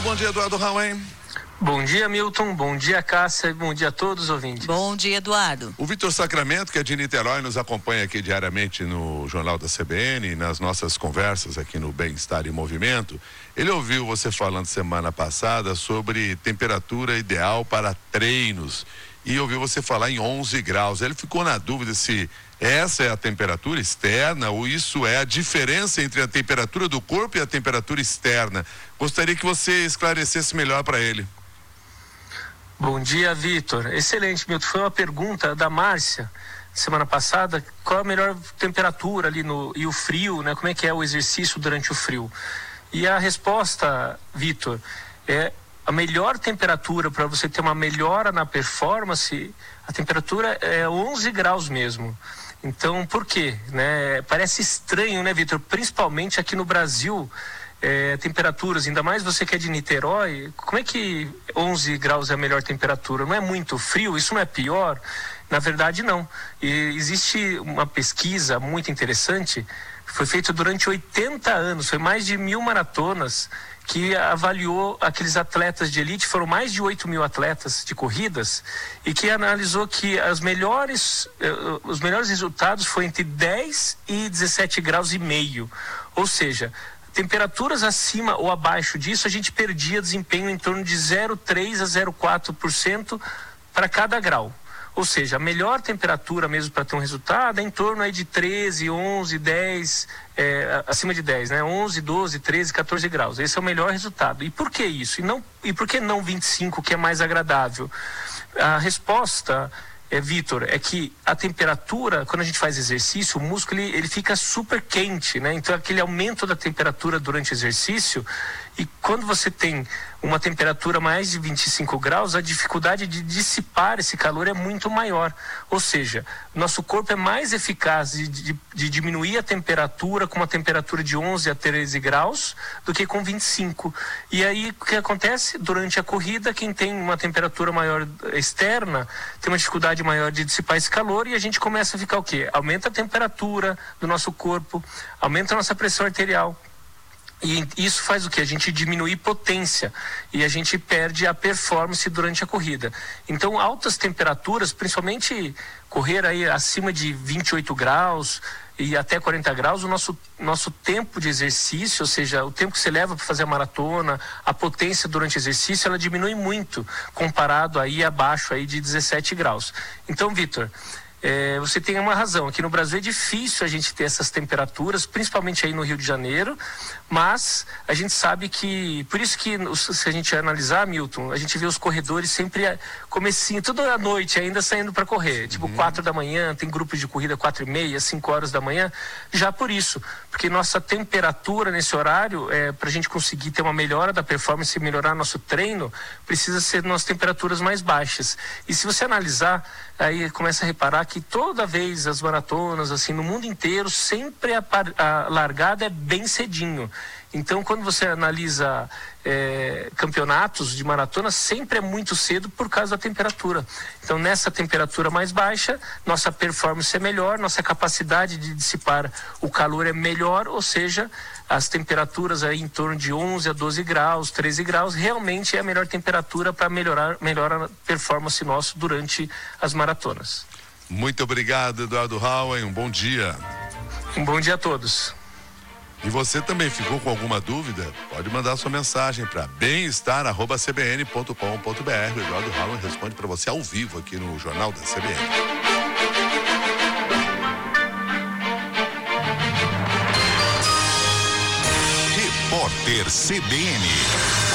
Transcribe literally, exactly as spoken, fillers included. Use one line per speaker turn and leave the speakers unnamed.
bom dia, Eduardo Rauen.
Bom dia, Milton, bom dia, Cássia, bom dia a todos os ouvintes.
Bom dia, Eduardo.
O Vitor Sacramento, que é de Niterói, nos acompanha aqui diariamente no Jornal da C B N, nas nossas conversas aqui no Bem-Estar em Movimento. Ele ouviu você falando semana passada sobre temperatura ideal para treinos e ouviu você falar em onze graus. Ele ficou na dúvida se essa é a temperatura externa ou isso é a diferença entre a temperatura do corpo e a temperatura externa. Gostaria que você esclarecesse melhor para ele.
Bom dia, Vitor. Excelente, Milton. Foi uma pergunta da Márcia semana passada, qual a melhor temperatura ali no, e o frio, né? Como é que é o exercício durante o frio? E a resposta, Vitor, é a melhor temperatura para você ter uma melhora na performance, a temperatura é onze graus mesmo. Então, por quê? Né? Parece estranho, né, Vitor? Principalmente aqui no Brasil, É, temperaturas, ainda mais você que é de Niterói, como é que onze graus é a melhor temperatura? Não é muito frio? Isso não é pior? Na verdade, não. E existe uma pesquisa muito interessante, foi feita durante oitenta anos, foi mais de mil maratonas, que avaliou aqueles atletas de elite, foram mais de oito mil atletas de corridas, e que analisou que as melhores, eh, os melhores resultados foi entre dez e dezessete graus e meio, ou seja, temperaturas acima ou abaixo disso, a gente perdia desempenho em torno de zero vírgula três a zero vírgula quatro por cento para cada grau. Ou seja, a melhor temperatura mesmo para ter um resultado é em torno aí de treze, onze, dez, é, acima de dez, né? onze, doze, treze, quatorze graus. Esse é o melhor resultado. E por que isso? E, não, e por que não vinte e cinco, que é mais agradável? A resposta, é, Vitor, é que a temperatura, quando a gente faz exercício, o músculo ele, ele fica super quente, né? Então aquele aumento da temperatura durante o exercício, e quando você tem uma temperatura mais de vinte e cinco graus, a dificuldade de dissipar esse calor é muito maior. Ou seja, nosso corpo é mais eficaz de, de, de diminuir a temperatura com uma temperatura de onze a treze graus do que com vinte e cinco. E aí o que acontece? Durante a corrida, quem tem uma temperatura maior externa tem uma dificuldade maior de dissipar esse calor, e a gente começa a ficar o quê? Aumenta a temperatura do nosso corpo, aumenta a nossa pressão arterial. E isso faz o que? A gente diminui potência e a gente perde a performance durante a corrida. Então, altas temperaturas, principalmente correr aí acima de vinte e oito graus e até quarenta graus, o nosso, nosso tempo de exercício, ou seja, o tempo que você leva para fazer a maratona, a potência durante o exercício, ela diminui muito comparado aí abaixo aí de dezessete graus. Então, Vitor, É, você tem uma razão, aqui no Brasil é difícil a gente ter essas temperaturas, principalmente aí no Rio de Janeiro, mas a gente sabe que, por isso que se a gente analisar, Milton, a gente vê os corredores sempre comecinho, toda a noite ainda saindo para correr, tipo quatro da manhã, tem grupos de corrida quatro e meia, cinco horas da manhã, já por isso, porque nossa temperatura nesse horário, é, para a gente conseguir ter uma melhora da performance e melhorar nosso treino, precisa ser nas temperaturas mais baixas. E se você analisar, aí começa a reparar que toda vez as maratonas, assim, no mundo inteiro, sempre a, par, a largada é bem cedinho. Então, quando você analisa é, campeonatos de maratona, sempre é muito cedo por causa da temperatura. Então, nessa temperatura mais baixa, nossa performance é melhor, nossa capacidade de dissipar o calor é melhor, ou seja, as temperaturas aí em torno de onze a doze graus, treze graus, realmente é a melhor temperatura para melhorar, melhorar a performance nossa durante as maratonas.
Muito obrigado, Eduardo Rauen, um bom dia.
Um bom dia a todos.
E você também ficou com alguma dúvida? Pode mandar sua mensagem para bem-estar arroba c b n ponto com ponto b r. O Eduardo Rauen responde para você ao vivo aqui no Jornal da C B N.
Repórter C B N.